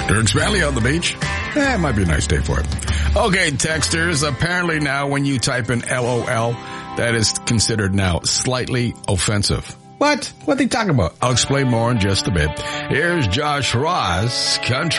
Dirk Bentley on the beach. It might be a nice day for it. Okay, texters, apparently now when you type in LOL, that is considered now slightly offensive. What? What are they talking about? I'll explain more in just a bit. Here's Josh Ross, Country